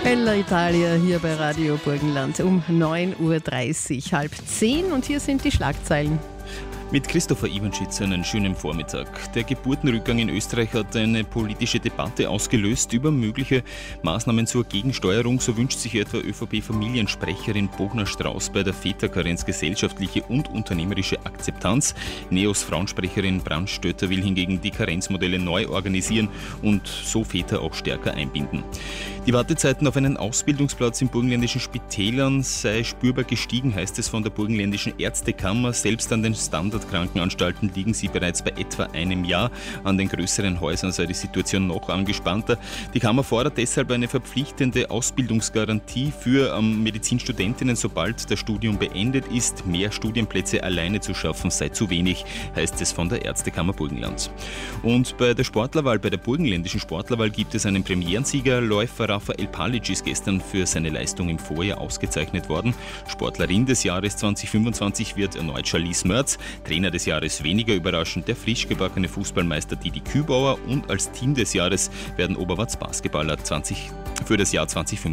Bella Italia hier bei Radio Burgenland um 9.30 Uhr, 9:30 und hier sind die Schlagzeilen. Mit Christopher Iwanschitz einen schönen Vormittag. Der Geburtenrückgang in Österreich hat eine politische Debatte ausgelöst über mögliche Maßnahmen zur Gegensteuerung. So wünscht sich etwa ÖVP-Familiensprecherin Bogner-Strauß bei der Väterkarenz gesellschaftliche und unternehmerische Akzeptanz. NEOS Frauensprecherin Brandstötter will hingegen die Karenzmodelle neu organisieren und so Väter auch stärker einbinden. Die Wartezeiten auf einen Ausbildungsplatz in burgenländischen Spitälern sei spürbar gestiegen, heißt es von der burgenländischen Ärztekammer. Selbst an den Standardkrankenanstalten liegen sie bereits bei etwa einem Jahr. An den größeren Häusern sei die Situation noch angespannter. Die Kammer fordert deshalb eine verpflichtende Ausbildungsgarantie für Medizinstudentinnen, sobald das Studium beendet ist. Mehr Studienplätze alleine zu schaffen sei zu wenig, heißt es von der Ärztekammer Burgenland. Und bei der Sportlerwahl, bei der burgenländischen Sportlerwahl gibt es einen Premierensieger. Läufer Rafael Palic ist gestern für seine Leistung im Vorjahr ausgezeichnet worden. Sportlerin des Jahres 2025 wird erneut Charlize Merz. Trainer des Jahres weniger überraschend der frisch gebackene Fußballmeister Didi Kübauer und als Team des Jahres werden Oberwarts Basketballer für das Jahr 2025